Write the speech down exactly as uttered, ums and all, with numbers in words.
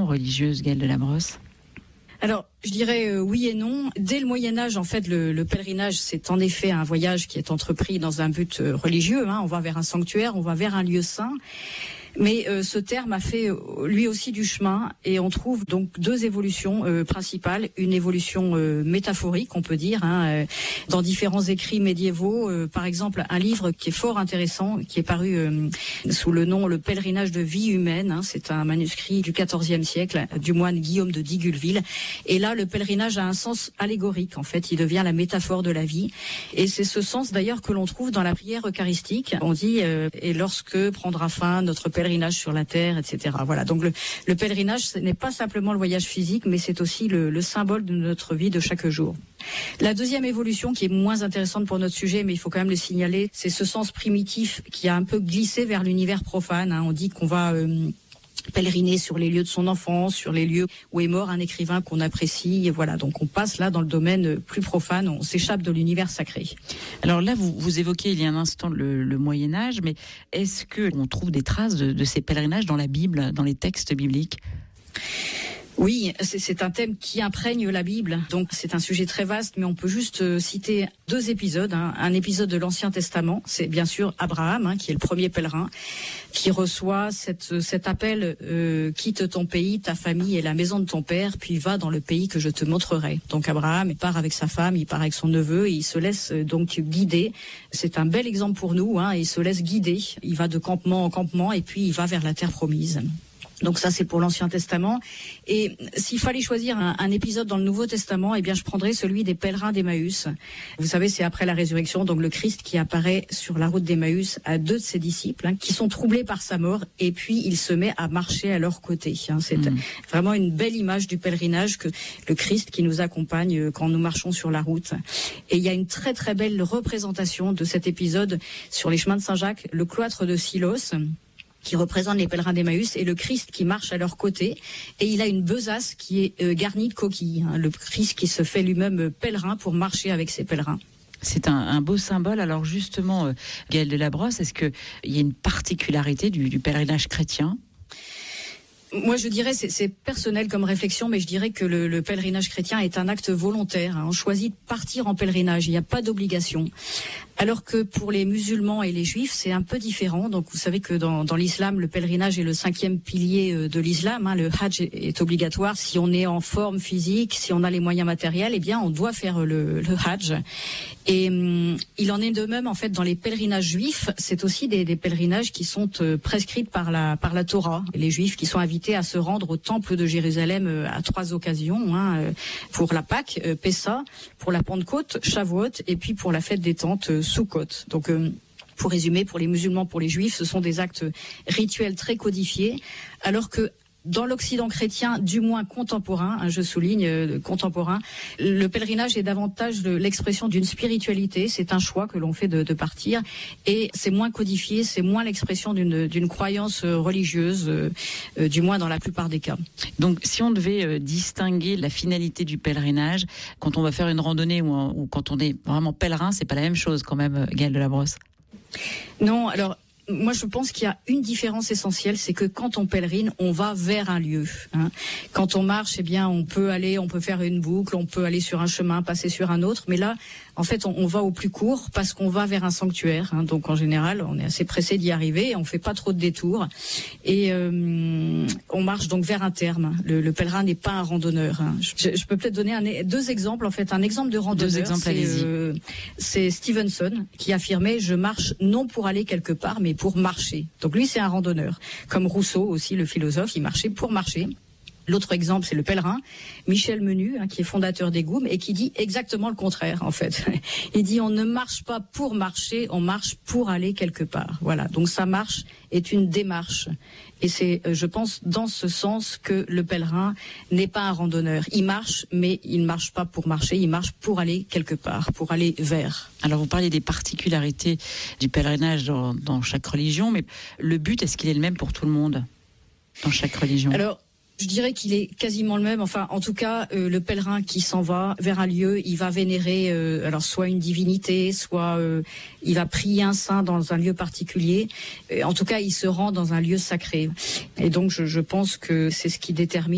religieuse, Gaëlle Delabrosse? Alors, je dirais euh, oui et non. Dès le Moyen-Âge, en fait, le, le pèlerinage, c'est en effet un voyage qui est entrepris dans un but euh, religieux. Hein. On va vers un sanctuaire, on va vers un lieu saint. Mais euh, ce terme a fait euh, lui aussi du chemin, et on trouve donc deux évolutions euh, principales. Une évolution euh, métaphorique, on peut dire, hein, euh, dans différents écrits médiévaux. Euh, par exemple, un livre qui est fort intéressant, qui est paru euh, sous le nom Le pèlerinage de vie humaine. Hein, c'est un manuscrit du quatorzième siècle du moine Guillaume de Digulville. Et là, le pèlerinage a un sens allégorique. En fait, il devient la métaphore de la vie. Et c'est ce sens d'ailleurs que l'on trouve dans la prière eucharistique. On dit euh, « Et lorsque prendra fin notre pèlerinage sur la terre, et cetera » Voilà. Donc le, le pèlerinage, ce n'est pas simplement le voyage physique, mais c'est aussi le, le symbole de notre vie de chaque jour. La deuxième évolution, qui est moins intéressante pour notre sujet, mais il faut quand même le signaler, c'est ce sens primitif qui a un peu glissé vers l'univers profane. Hein. On dit qu'on va euh, pèleriner sur les lieux de son enfance, sur les lieux où est mort un écrivain qu'on apprécie. Et voilà, donc on passe là dans le domaine plus profane, on s'échappe de l'univers sacré. Alors là, vous, vous évoquez il y a un instant le, le Moyen-Âge, mais est-ce qu'on trouve des traces de, de ces pèlerinages dans la Bible, dans les textes bibliques ? Oui, c'est, c'est un thème qui imprègne la Bible, donc c'est un sujet très vaste, mais on peut juste euh, citer deux épisodes. Hein. Un épisode de l'Ancien Testament, c'est bien sûr Abraham, hein, qui est le premier pèlerin, qui reçoit cette, cet appel euh, « Quitte ton pays, ta famille et la maison de ton père, puis va dans le pays que je te montrerai ». Donc Abraham, il part avec sa femme, il part avec son neveu, et il se laisse euh, donc guider. C'est un bel exemple pour nous, hein, il se laisse guider. Il va de campement en campement, et puis il va vers la terre promise. Donc ça, c'est pour l'Ancien Testament. Et s'il fallait choisir un, un épisode dans le Nouveau Testament, eh bien, je prendrais celui des pèlerins d'Emmaüs. Vous savez, c'est après la résurrection, donc le Christ qui apparaît sur la route d'Emmaüs à deux de ses disciples, hein, qui sont troublés par sa mort, et puis il se met à marcher à leur côté. Hein. C'est mmh. vraiment une belle image du pèlerinage, que le Christ qui nous accompagne quand nous marchons sur la route. Et il y a une très très belle représentation de cet épisode sur les chemins de Saint-Jacques, le cloître de Silos, qui représente les pèlerins d'Emmaüs, et le Christ qui marche à leur côté. Et il a une besace qui est euh, garnie de coquilles. Hein, le Christ qui se fait lui-même pèlerin pour marcher avec ses pèlerins. C'est un, un beau symbole. Alors justement, euh, Gaëlle Delabrosse, est-ce qu'il y a une particularité du, du pèlerinage chrétien ? Moi, je dirais, c'est, c'est personnel comme réflexion, mais je dirais que le, le pèlerinage chrétien est un acte volontaire. Hein. On choisit de partir en pèlerinage, il n'y a pas d'obligation. Alors que pour les musulmans et les juifs, c'est un peu différent. Donc, vous savez que dans, dans l'islam, le pèlerinage est le cinquième pilier de l'islam. Hein. Le hajj est, est obligatoire. Si on est en forme physique, si on a les moyens matériels, eh bien, on doit faire le, le hajj. Et hum, il en est de même, en fait, dans les pèlerinages juifs. C'est aussi des, des pèlerinages qui sont euh, prescrits par la, par la Torah. Les juifs qui sont invités à se rendre au temple de Jérusalem euh, à trois occasions, hein, euh, pour la Pâque, euh, Pessa, pour la Pentecôte, Shavuot, et puis pour la fête des tentes, euh, Sukkot. Donc, euh, pour résumer, pour les musulmans, pour les juifs, ce sont des actes rituels très codifiés, alors que dans l'Occident chrétien, du moins contemporain, hein, je souligne euh, contemporain, le pèlerinage est davantage de l'expression d'une spiritualité. C'est un choix que l'on fait de, de partir, et c'est moins codifié, c'est moins l'expression d'une, d'une croyance religieuse, euh, euh, du moins dans la plupart des cas. Donc, si on devait euh, distinguer la finalité du pèlerinage, quand on va faire une randonnée ou, un, ou quand on est vraiment pèlerin, c'est pas la même chose quand même, Gaëlle Delabrosse. Non, alors. Moi, je pense qu'il y a une différence essentielle, c'est que quand on pèlerine, on va vers un lieu. Hein. Quand on marche, eh bien, on peut aller, on peut faire une boucle, on peut aller sur un chemin, passer sur un autre. Mais là, en fait, on, on va au plus court parce qu'on va vers un sanctuaire. Hein. Donc, en général, on est assez pressé d'y arriver. On fait pas trop de détours et euh, on marche donc vers un terme. Le, le pèlerin n'est pas un randonneur. Hein. Je, je peux peut-être donner un, deux exemples. En fait, un exemple de randonneur. Deux exemples, c'est, allez-y. Euh, c'est Stevenson qui affirmait: je marche non pour aller quelque part, mais pour marcher. Donc lui, c'est un randonneur. Comme Rousseau aussi, le philosophe, il marchait pour marcher. L'autre exemple, c'est le pèlerin, Michel Menu, hein, qui est fondateur des Goumes et qui dit exactement le contraire, en fait. Il dit: on ne marche pas pour marcher, on marche pour aller quelque part. Voilà. Donc sa marche est une démarche. Et c'est, je pense, dans ce sens que le pèlerin n'est pas un randonneur. Il marche, mais il ne marche pas pour marcher, il marche pour aller quelque part, pour aller vers. Alors, vous parlez des particularités du pèlerinage dans, dans chaque religion, mais le but, est-ce qu'il est le même pour tout le monde, dans chaque religion ? Alors, je dirais qu'il est quasiment le même. Enfin, en tout cas, euh, le pèlerin qui s'en va vers un lieu, il va vénérer, euh, alors soit une divinité, soit euh, il va prier un saint dans un lieu particulier. Et en tout cas, il se rend dans un lieu sacré. Et donc, je, je pense que c'est ce qui détermine